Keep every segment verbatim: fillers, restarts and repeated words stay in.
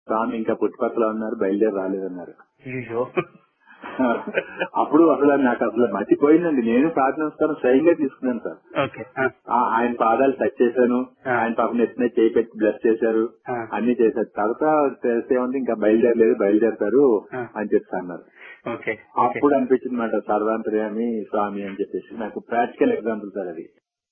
స్వామి ఇంకా పుట్టుపక్కల ఉన్నారు, బయలుదేరి రాలేదన్నారు. అప్పుడు అసలు నాకు అసలు మర్చిపోయిందండి. నేను ప్రార్థన నమస్కారం స్వయంగా తీసుకున్నాను సార్. ఆయన పాదాలు టచ్ చేశాను, ఆయన పాపం ఎత్తున చేయి పెట్టి బ్లెస్ చేశారు, అన్ని చేశారు. తర్వాత తెలిసే ఉంది ఇంకా బయలుదేరలేదు, బయలుదేరతారు అని చెప్పి అన్నారు. అప్పుడు అనిపించింది మాట సర్వాంతర్యామి స్వామి అని చెప్పేసి. నాకు ప్రాక్టికల్ ఎగ్జాంపుల్ సార్ అది.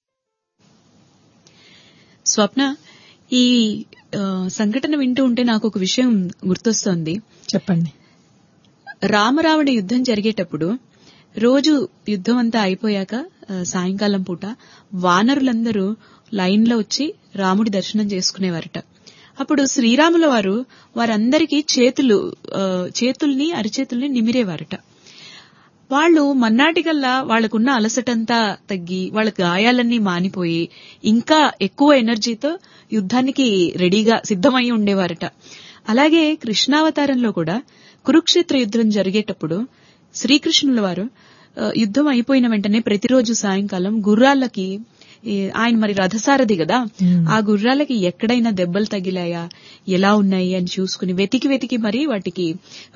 స్వప్న, ఈ సంఘటన వింటూ ఉంటే నాకు ఒక విషయం గుర్తొస్తోంది. చెప్పండి. రామరావణ యుద్ధం జరిగేటప్పుడు రోజు యుద్ధం అంతా అయిపోయాక సాయంకాలం పూట వానరులందరూ లైన్ లో వచ్చి రాముడి దర్శనం చేసుకునేవారట. అప్పుడు శ్రీరాముల వారు వారందరికీ చేతులు చేతుల్ని అరిచేతుల్ని నిమిరేవారట. వాళ్లు మన్నాటికల్లా వాళ్లకున్న అలసటంతా తగ్గి వాళ్ల గాయాలన్నీ మానిపోయి ఇంకా ఎక్కువ ఎనర్జీతో యుద్ధానికి రెడీగా సిద్దమై ఉండేవారట. అలాగే కృష్ణావతారంలో కూడా కురుక్షేత్ర యుద్ధం జరిగేటప్పుడు శ్రీకృష్ణుల వారు యుద్ధం అయిపోయిన వెంటనే ప్రతిరోజు సాయంకాలం గుర్రాలకి, ఆయన మరి రథసారథి కదా, ఆ గుర్రాలకి ఎక్కడైనా దెబ్బలు తగిలాయా, ఎలా ఉన్నాయి అని చూసుకుని వెతికి వెతికి మరి వాటికి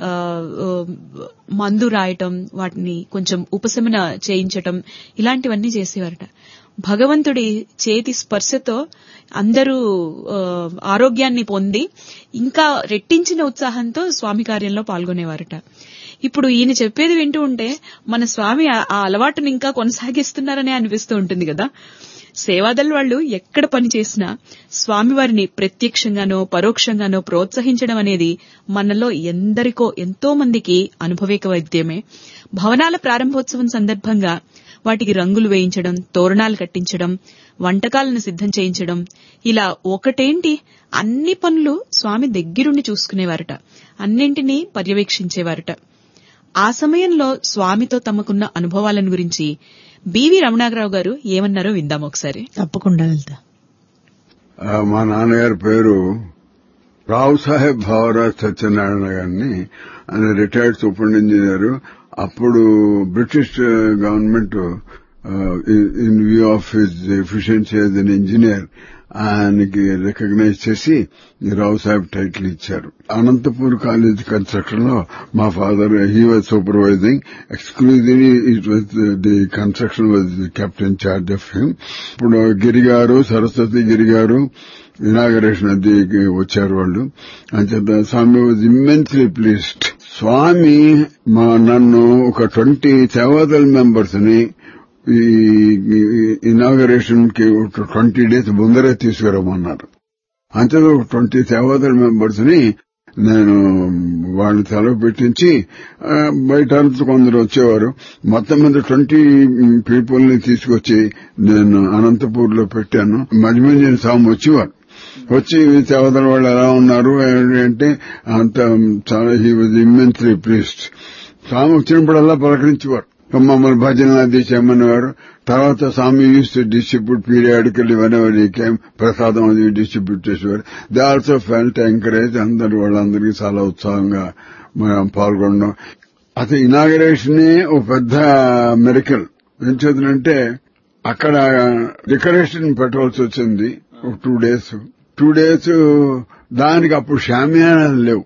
మందు రాయటం, వాటిని కొంచెం ఉపశమన చేయించటం, ఇలాంటివన్నీ చేసేవారట. భగవంతుడి చేతి స్పర్శతో అందరూ ఆరోగ్యాన్ని పొంది ఇంకా రెట్టించిన ఉత్సాహంతో స్వామి కార్యంలో పాల్గొనేవారట. ఇప్పుడు ఈయన చెప్పేది వింటూ ఉంటే మన స్వామి ఆ అలవాటును ఇంకా కొనసాగిస్తున్నారనే అనిపిస్తూ ఉంటుంది కదా. సేవాదళ్ వాళ్లు ఎక్కడ పని చేసినా స్వామివారిని ప్రత్యక్షంగానో పరోక్షంగానో ప్రోత్సహించడం అనేది మనలో ఎందరికో ఎంతో మందికి అనుభవేక వైద్యమే. భవనాల ప్రారంభోత్సవం సందర్భంగా వాటికి రంగులు వేయించడం, తోరణాలు కట్టించడం, వంటకాలను సిద్ధం చేయించడం, ఇలా ఒకటేంటి అన్ని పనులు స్వామి దగ్గరుండి చూసుకునేవారట, అన్నింటినీ పర్యవేక్షించేవారట. ఆ సమయంలో స్వామితో తమకున్న అనుభవాలను గురించి బివి రమణారావు గారు ఏమన్నారో విందాం ఒకసారి. తప్పకుండా వెళ్తా. మా నాన్నగారి పేరు రావు సాహెబ్ భావరాజ్ సత్యనారాయణ గారిని. ఆయన రిటైర్డ్ సూపరింట్ ఇంజనీర్. అప్పుడు British government in view of his efficiency as N engineer ఆయనకి రికగ్నైజ్ చేసి రావు సాహెబ్ టైటిల్ ఇచ్చారు. అనంతపూర్ కాలేజ్ కన్స్ట్రక్షన్ లో మా father he was supervising. Exclusively it was the construction was kept in charge of him. ఇప్పుడు గిరి గారు, సరస్వతి గిరి గారు inauguration అది వచ్చారు వాళ్ళు. అంచేత స్వామి వాజ్ ఇమ్మెన్స్లీ ప్లీజ్డ్. స్వామి మా నన్ను ఒక ట్వంటీ సేవాదళ మెంబర్స్ ని ఈ ఇనాగరేషన్ కి ట్వంటీ డేస్ ముందరే తీసుకురమ్మన్నారు. అంతే ఒక ట్వంటీ సేవాదళ మెంబర్స్ ని నేను వాళ్ళని సెలవు పెట్టించి బయట కొందరు వచ్చేవారు. మొత్తం మీద ట్వంటీ పీపుల్ ని తీసుకొచ్చి నేను అనంతపూర్ లో పెట్టాను. మధ్య మధ్య స్వామి వచ్చేవారు. వచ్చి సేవాదళ వాళ్ళు ఎలా ఉన్నారు అంటే అంత చాలా హీ వాజ్ ఇమ్మెన్స్లీ ప్లీజ్డ్. స్వామి వచ్చినప్పుడల్లా పలకరించేవారు, మమ్మల్ని భజన అది చేయమనేవారు. తర్వాత స్వామి use to distribute periodical whenever he came, ప్రసాదం అది డిస్ట్రిబ్యూట్ చేసేవారు. They also felt encourage. అందరు వాళ్ళందరికీ చాలా ఉత్సాహంగా పాల్గొనడం. అసలు ఇనాగరేషన్ ఒక పెద్ద మెరికల్. ఏం చేద్దంటే అక్కడ డెకరేషన్ పెట్టవలసి వచ్చింది ఒక టూ డేస్ టూ డేస్ దానికి అప్పుడు షామియానాలు లేవు.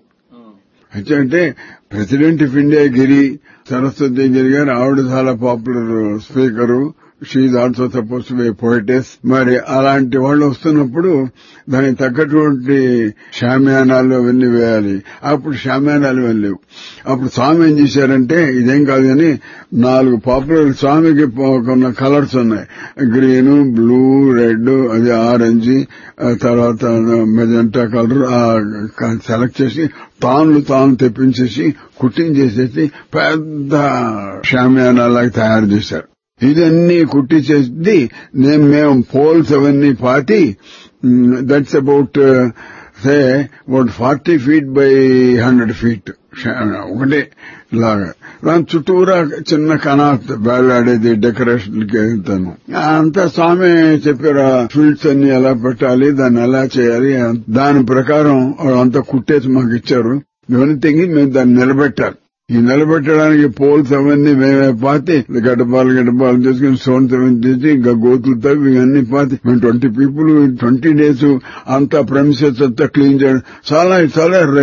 అంటే ప్రెసిడెంట్ ఆఫ్ ఇండియా గిరి, సరస్వతి గిరి గారు, ఆవిడ చాలా popular speaker. She also suppose to be పోయిటెస్. మరి అలాంటి వాళ్ళు వస్తున్నప్పుడు దానికి తగ్గటువంటి షామియానాలు అవన్నీ వేయాలి. అప్పుడు షామియానాలు వెళ్ళలేవు. అప్పుడు స్వామి ఏం చేశారంటే ఇదేం కాదు కానీ నాలుగు పాపులర్ స్వామికి కొన్న కలర్స్ ఉన్నాయి. గ్రీన్, బ్లూ, రెడ్, అది ఆరెంజ్, తర్వాత మెజెంటా కలర్ సెలెక్ట్ చేసి తాన్లు తాను తెప్పించేసి కుట్టించేసేసి పెద్ద షామియానాలాగా తయారు చేశారు. ఇదన్నీ కుట్టించేసి నేను మేము పోల్స్ అవన్నీ పాతి that's about say about forty feet by hundred feet ఒకటే లాగా. దాని చుట్టూరా చిన్న కనాత్ వేలాడేది డెకరేషన్కి వెళ్తాను. అంతా స్వామి చెప్పారు ఫీల్డ్స్ అన్ని ఎలా పెట్టాలి, దాన్ని ఎలా చేయాలి. దాని ప్రకారం అంతా కుట్టేసి మాకు ఇచ్చారు. ఇవన్నీ తెగి మేము దాన్ని నిలబెట్టాలి. ఈ నిలబెట్టడానికి పోల్స్ అవన్నీ మేమే పాతి గడ్డపాలు గడ్డపాలు చేసుకుని స్టోన్స్ అవన్నీ చేసి ఇంకా గోతులు తవ్వి ఇవన్నీ పాతి మేము ట్వంటీ పీపుల్ ట్వంటీ డేస్ అంతా ప్రెమిసెస్ అంతా క్లీన్ చేయడం చాలా చాలా